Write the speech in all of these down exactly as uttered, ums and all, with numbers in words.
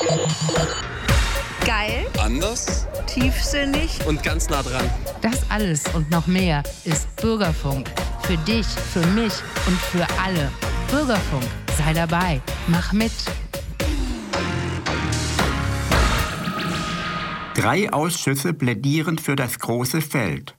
Geil. Anders. Tiefsinnig. Und ganz nah dran. Das alles und noch mehr ist Bürgerfunk. Für dich, für mich und für alle. Bürgerfunk. Sei dabei. Mach mit. Drei Ausschüsse plädieren für das große Feld.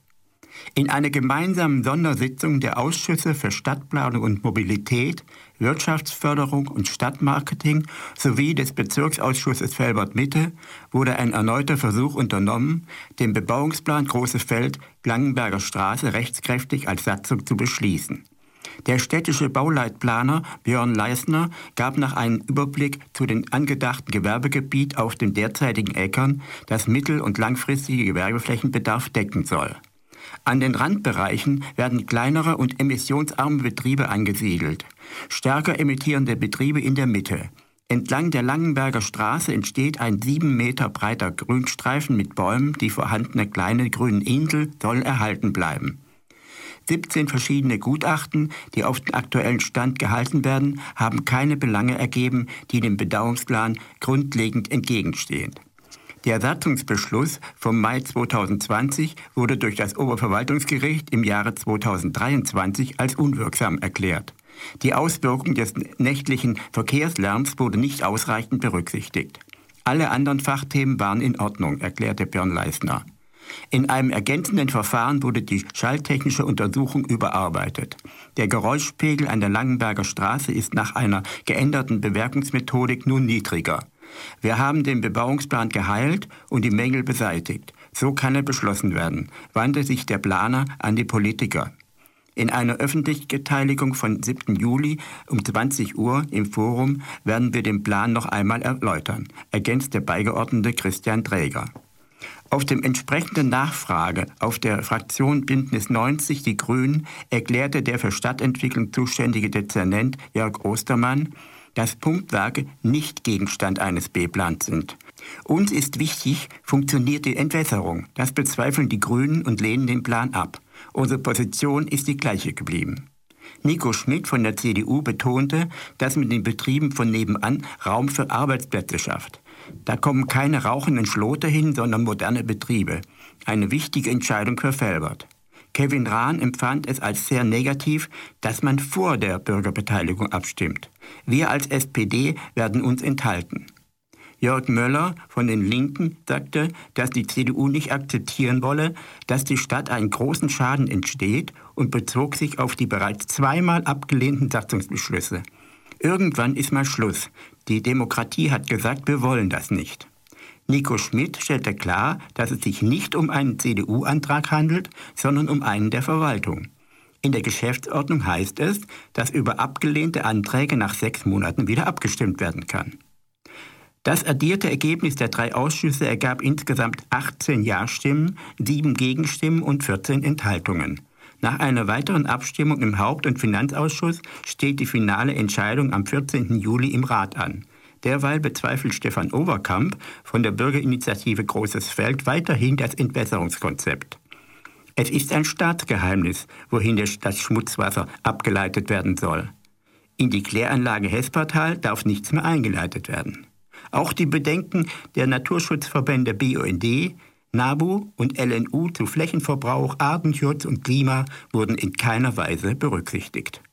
In einer gemeinsamen Sondersitzung der Ausschüsse für Stadtplanung und Mobilität, Wirtschaftsförderung und Stadtmarketing sowie des Bezirksausschusses Velbert-Mitte wurde ein erneuter Versuch unternommen, den Bebauungsplan Großes Feld Langenberger Straße rechtskräftig als Satzung zu beschließen. Der städtische Bauleitplaner Björn Leisner gab nach einem Überblick zu dem angedachten Gewerbegebiet auf den derzeitigen Äckern, das mittel- und langfristige Gewerbeflächenbedarf decken soll. An den Randbereichen werden kleinere und emissionsarme Betriebe angesiedelt, stärker emittierende Betriebe in der Mitte. Entlang der Langenberger Straße entsteht ein sieben Meter breiter Grünstreifen mit Bäumen, die vorhandene kleine grüne Insel soll erhalten bleiben. siebzehn verschiedene Gutachten, die auf den aktuellen Stand gehalten werden, haben keine Belange ergeben, die dem Bebauungsplan grundlegend entgegenstehen. Der Satzungsbeschluss vom Mai zweitausendzwanzig wurde durch das Oberverwaltungsgericht im Jahre zweitausenddreiundzwanzig als unwirksam erklärt. Die Auswirkung des nächtlichen Verkehrslärms wurde nicht ausreichend berücksichtigt. Alle anderen Fachthemen waren in Ordnung, erklärte Björn Leisner. In einem ergänzenden Verfahren wurde die schalltechnische Untersuchung überarbeitet. Der Geräuschpegel an der Langenberger Straße ist nach einer geänderten Bewertungsmethodik nun niedriger. Wir haben den Bebauungsplan geheilt und die Mängel beseitigt. So kann er beschlossen werden, wandte sich der Planer an die Politiker. In einer Öffentlichkeitsbeteiligung von siebten Juli um zwanzig Uhr im Forum werden wir den Plan noch einmal erläutern, ergänzt der Beigeordnete Christian Träger. Auf dem entsprechenden Nachfrage auf der Fraktion Bündnis neunzig Die Grünen erklärte der für Stadtentwicklung zuständige Dezernent Jörg Ostermann, dass Punktwerke nicht Gegenstand eines B-Plans sind. Uns ist wichtig, funktioniert die Entwässerung. Das bezweifeln die Grünen und lehnen den Plan ab. Unsere Position ist die gleiche geblieben. Nico Schmidt von der C D U betonte, dass man den Betrieben von nebenan Raum für Arbeitsplätze schafft. Da kommen keine rauchenden Schlote hin, sondern moderne Betriebe. Eine wichtige Entscheidung für Velbert. Kevin Rahn empfand es als sehr negativ, dass man vor der Bürgerbeteiligung abstimmt. Wir als S P D werden uns enthalten. Jörg Möller von den Linken sagte, dass die C D U nicht akzeptieren wolle, dass die Stadt einen großen Schaden entsteht und bezog sich auf die bereits zweimal abgelehnten Satzungsbeschlüsse. Irgendwann ist mal Schluss. Die Demokratie hat gesagt, wir wollen das nicht. Nico Schmidt stellte klar, dass es sich nicht um einen C D U-Antrag handelt, sondern um einen der Verwaltung. In der Geschäftsordnung heißt es, dass über abgelehnte Anträge nach sechs Monaten wieder abgestimmt werden kann. Das addierte Ergebnis der drei Ausschüsse ergab insgesamt achtzehn Ja-Stimmen, sieben Gegenstimmen und vierzehn Enthaltungen. Nach einer weiteren Abstimmung im Haupt- und Finanzausschuss steht die finale Entscheidung am vierzehnten Juli im Rat an. Derweil bezweifelt Stefan Overkamp von der Bürgerinitiative Großes Feld weiterhin das Entwässerungskonzept. Es ist ein Staatsgeheimnis, wohin das Schmutzwasser abgeleitet werden soll. In die Kläranlage Hespertal darf nichts mehr eingeleitet werden. Auch die Bedenken der Naturschutzverbände B U N D, NABU und L N U zu Flächenverbrauch, Artenschutz und Klima wurden in keiner Weise berücksichtigt.